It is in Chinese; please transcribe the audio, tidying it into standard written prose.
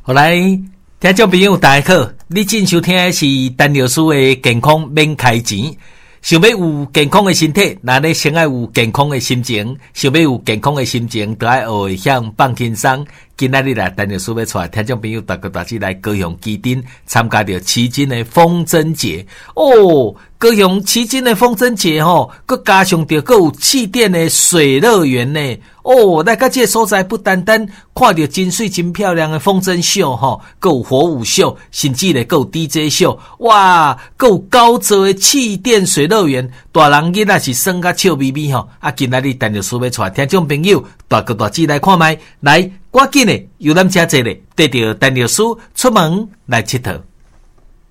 好来，听众朋友大家好，你正收听的是陈老师的健康免开钱。想要有健康的身体，那你先要有健康的心情。想要有健康的心情，就要学会向放轻松。今仔日来，陈老师要带听众朋友大家来高雄基丁参加到旗津的风筝节哦。高雄旗津的风筝节吼，佮加上着佮有气垫的水乐园呢。哦，来到这个所在，不单单看到真水真漂亮的风筝秀吼，佮有火舞秀，甚至咧佮有 DJ 秀，哇，佮有高座的气垫水乐园，大人囡仔是耍甲笑眯眯吼。啊，今仔日陈老师要带听众朋友大姊来看卖，来，赶紧的游览车坐咧，带着陈老师出门来佚佗。